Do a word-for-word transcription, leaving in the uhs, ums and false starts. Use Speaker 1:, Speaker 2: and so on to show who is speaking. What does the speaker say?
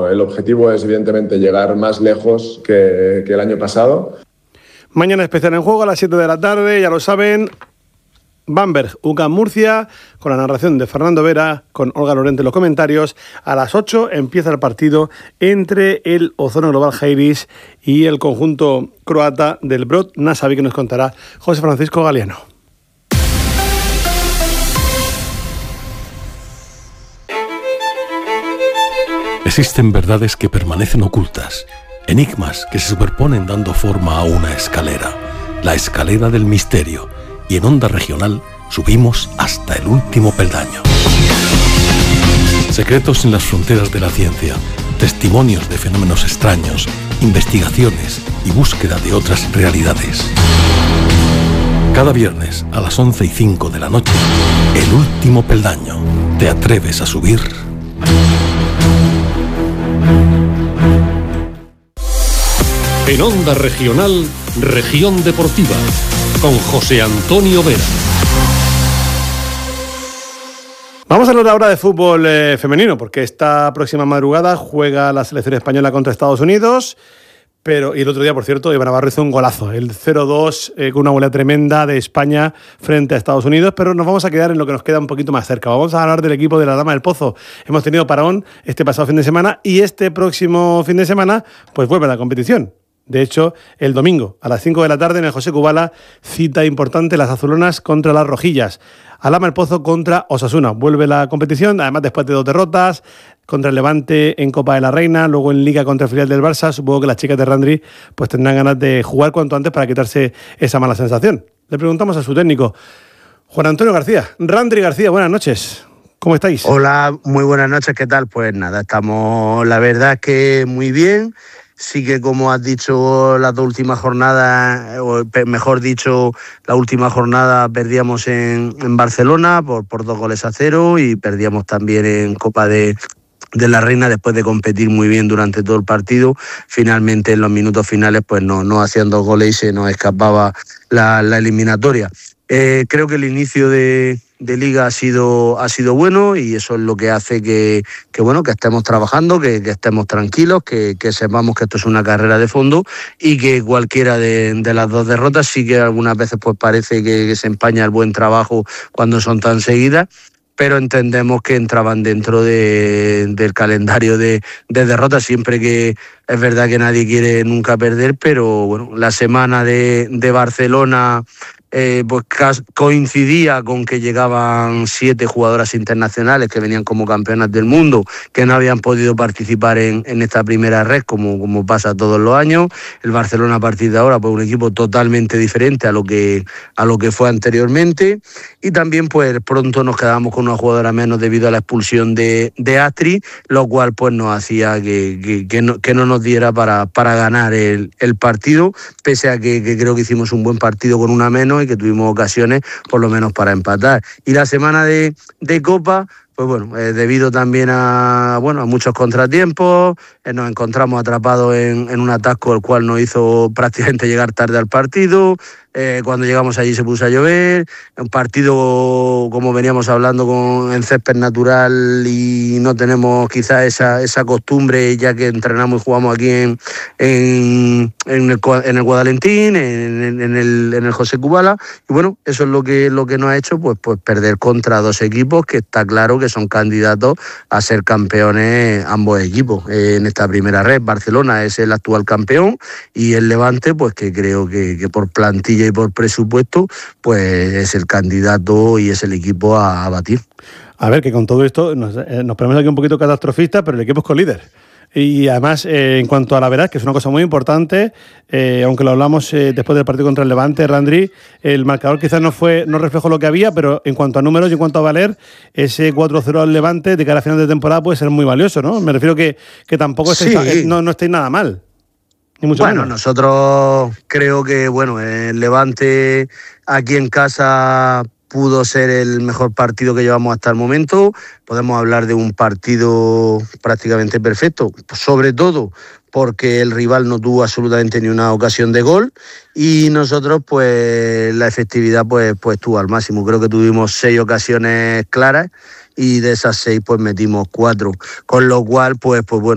Speaker 1: bueno, el objetivo es evidentemente llegar más lejos que, que el año pasado.
Speaker 2: Mañana especial En Juego a las siete de la tarde, ya lo saben. Bamberg, U C A M Murcia, con la narración de Fernando Vera, con Olga Lorente en los comentarios. A las ocho empieza el partido entre el Ozono Global Jairis y el conjunto croata del Brod Nasavi, que nos contará José Francisco Galiano.
Speaker 3: Existen verdades que permanecen ocultas, enigmas que se superponen dando forma a una escalera, la escalera del misterio, y en Onda Regional subimos hasta el último peldaño. Secretos en las fronteras de la ciencia, testimonios de fenómenos extraños, investigaciones y búsqueda de otras realidades. Cada viernes a las once y cinco de la noche, el último peldaño. ¿Te atreves a subir? En Onda Regional, Región Deportiva, con José Antonio Vera.
Speaker 2: Vamos a hablar ahora de fútbol eh, femenino, porque esta próxima madrugada juega la selección española contra Estados Unidos, pero y el otro día, por cierto, Iván Navarro hizo un golazo, el cero dos, eh, con una goleada tremenda de España frente a Estados Unidos, pero nos vamos a quedar en lo que nos queda un poquito más cerca. Vamos a hablar del equipo de la Dama del Pozo. Hemos tenido parón este pasado fin de semana y este próximo fin de semana pues vuelve a la competición. De hecho, el domingo a las cinco de la tarde en el José Kubala, cita importante, las azulonas contra las rojillas. Alhama el Pozo contra Osasuna. Vuelve la competición, además después de dos derrotas, contra el Levante en Copa de la Reina, luego en Liga contra el filial del Barça. Supongo que las chicas de Randri pues tendrán ganas de jugar cuanto antes para quitarse esa mala sensación. Le preguntamos a su técnico, Juan Antonio García. Randri García, buenas noches. ¿Cómo estáis?
Speaker 4: Hola, muy buenas noches, ¿qué tal? Pues nada, estamos, la verdad que muy bien. Sí que, como has dicho, las dos últimas jornadas, o mejor dicho, la última jornada perdíamos en, en Barcelona por, por dos goles a cero y perdíamos también en Copa de, de la Reina después de competir muy bien durante todo el partido. Finalmente, en los minutos finales, pues no, no hacían dos goles y se nos escapaba la, la eliminatoria. Eh, creo que el inicio de, de Liga ha sido, ha sido bueno y eso es lo que hace que, que, bueno, que estemos trabajando, que, que estemos tranquilos, que, que sepamos que esto es una carrera de fondo y que cualquiera de, de las dos derrotas sí que algunas veces pues parece que, que se empaña el buen trabajo cuando son tan seguidas, pero entendemos que entraban dentro de, del calendario de, de derrotas, siempre que es verdad que nadie quiere nunca perder, pero bueno, la semana de, de Barcelona Eh, pues coincidía con que llegaban siete jugadoras internacionales que venían como campeonas del mundo, que no habían podido participar en, en esta primera red como, como pasa todos los años. El Barcelona a partir de ahora pues un equipo totalmente diferente a lo que, a lo que fue anteriormente, y también pues pronto nos quedábamos con una jugadora menos debido a la expulsión de, de Astrid, lo cual pues nos hacía que, que, que, no, que no nos diera para, para ganar el, el partido, pese a que, que creo que hicimos un buen partido con una menos y que tuvimos ocasiones por lo menos para empatar. Y la semana de, de Copa, pues bueno, eh, debido también a, bueno, a muchos contratiempos, eh, nos encontramos atrapados en, en un atasco el cual nos hizo prácticamente llegar tarde al partido. Eh, cuando llegamos allí se puso a llover, un partido como veníamos hablando con, en césped natural, y no tenemos quizás esa, esa costumbre ya que entrenamos y jugamos aquí en, en, en, el, en el Guadalentín, en, en, el, en el José Kubala, y bueno, eso es lo que, lo que nos ha hecho pues, pues perder contra dos equipos que está claro que son candidatos a ser campeones ambos equipos. Eh, en esta primera red, Barcelona es el actual campeón y el Levante, pues que creo que, que por plantilla y por presupuesto, pues es el candidato y es el equipo a, a batir.
Speaker 2: A ver, que con todo esto nos, eh, nos ponemos aquí un poquito catastrofistas, pero el equipo es colíder. Y además, eh, en cuanto a la verdad, que es una cosa muy importante, eh, aunque lo hablamos eh, después del partido contra el Levante, Randri, el marcador quizás no fue no reflejó lo que había, pero en cuanto a números y en cuanto a valer, ese cuatro cero al Levante de cara a final de temporada puede ser muy valioso, ¿no? Me refiero que, que tampoco
Speaker 4: sí.
Speaker 2: estáis, no, no estáis nada mal. Ni mucho
Speaker 4: bueno,
Speaker 2: menos.
Speaker 4: Nosotros creo que bueno, el Levante aquí en casa pudo ser el mejor partido que llevamos hasta el momento. Podemos hablar de un partido prácticamente perfecto, sobre todo porque el rival no tuvo absolutamente ni una ocasión de gol y nosotros pues la efectividad pues, pues estuvo al máximo. Creo que tuvimos seis ocasiones claras y de esas seis pues metimos cuatro, con lo cual pues, pues bueno,